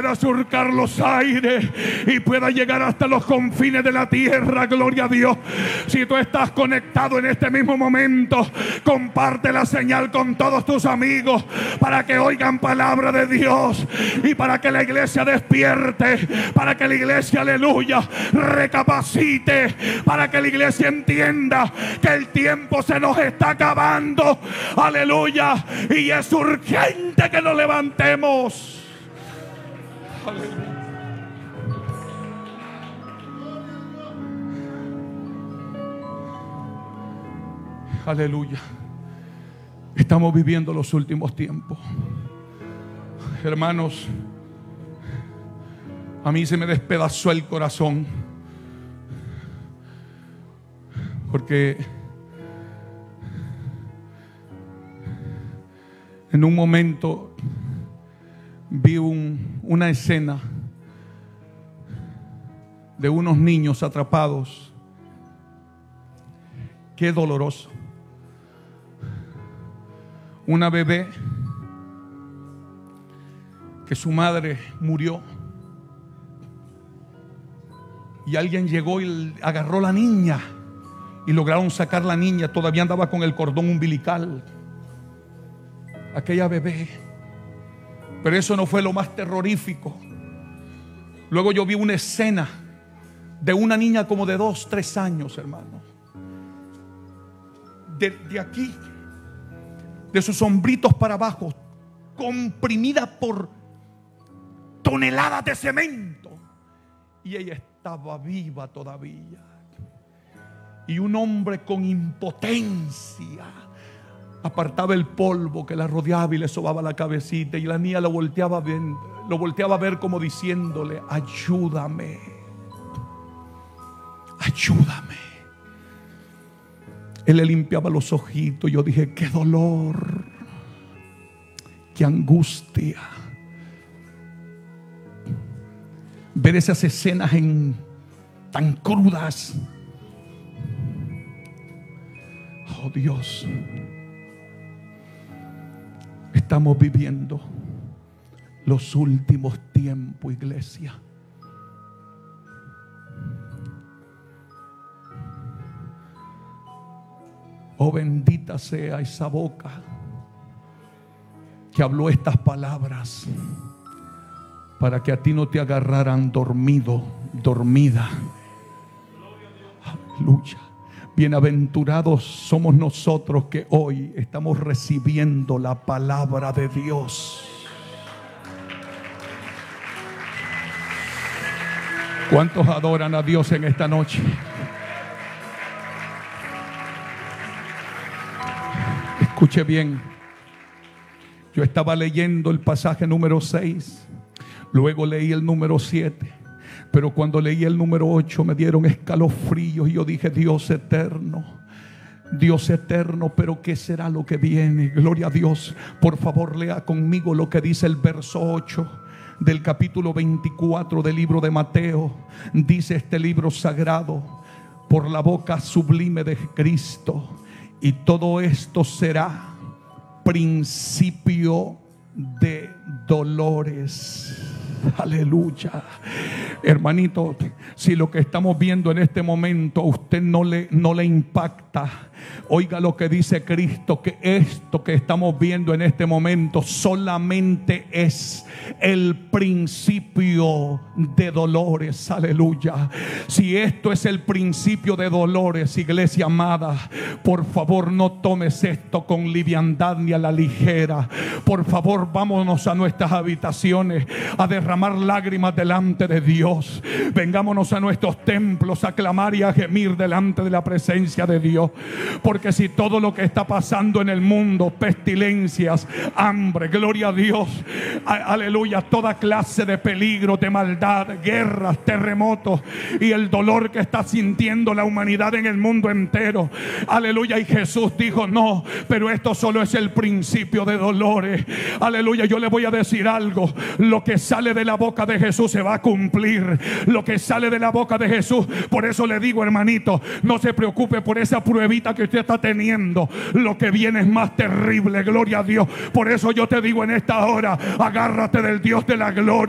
pueda surcar los aires y pueda llegar hasta los confines de la tierra. Gloria a Dios. Si tú estás conectado en este mismo momento, comparte la señal con todos tus amigos para que oigan palabra de Dios y para que la iglesia despierte, para que la iglesia, aleluya, recapacite, para que la iglesia entienda que el tiempo se nos está acabando, aleluya, y es urgente que nos levantemos. Aleluya. Estamos viviendo los últimos tiempos. Hermanos, a mí se me despedazó el corazón, porque en un momento vi una escena de unos niños atrapados. Qué doloroso. Una bebé que su madre murió y alguien llegó y agarró la niña y lograron sacar la niña. Todavía andaba con el cordón umbilical aquella bebé. Pero eso no fue lo más terrorífico. Luego yo vi una escena de una niña como de 2, 3 años, hermano. De aquí, de sus hombritos para abajo, comprimida por toneladas de cemento. Y ella estaba viva todavía. Y un hombre con impotencia apartaba el polvo que la rodeaba y le sobaba la cabecita, y la niña lo volteaba a ver como diciéndole: ayúdame, ayúdame. Él le limpiaba los ojitos. Yo dije: qué dolor, qué angustia ver esas escenas tan crudas. Oh Dios, estamos viviendo los últimos tiempos, iglesia. Oh, bendita sea esa boca que habló estas palabras, para que a ti no te agarraran dormido, dormida. Aleluya. Bienaventurados somos nosotros que hoy estamos recibiendo la palabra de Dios. ¿Cuántos adoran a Dios en esta noche? Escuche bien. Yo estaba leyendo el pasaje número 6, luego leí el número 7, pero cuando leí el número 8 me dieron escalofríos y yo dije: Dios eterno, pero ¿qué será lo que viene? Gloria a Dios. Por favor, lea conmigo lo que dice el verso 8 del capítulo 24 del libro de Mateo. Dice este libro sagrado: por la boca sublime de Cristo. Y todo esto será principio de dolores. Aleluya. Hermanito, si lo que estamos viendo en este momento a usted no le impacta, oiga lo que dice Cristo, que esto que estamos viendo en este momento solamente es el principio de dolores. Aleluya. Si esto es el principio de dolores, iglesia amada, por favor no tomes esto con liviandad ni a la ligera. Por favor, vámonos a nuestras habitaciones a derramar lágrimas delante de Dios. Vengámonos a nuestros templos a clamar y a gemir delante de la presencia de Dios. Porque si todo lo que está pasando en el mundo, pestilencias, hambre, gloria a Dios, aleluya, toda clase de peligro, de maldad, guerras, terremotos y el dolor que está sintiendo la humanidad en el mundo entero, aleluya, y Jesús dijo: no, pero esto solo es el principio de dolores. Aleluya. Yo le voy a decir algo: lo que sale de la boca de Jesús se va a cumplir. Lo que sale de la boca de Jesús. Por eso le digo, hermanito, no se preocupe por esa pruebita que usted está teniendo. Lo que viene es más terrible, gloria a Dios. Por eso yo te digo en esta hora: agárrate del Dios de la gloria.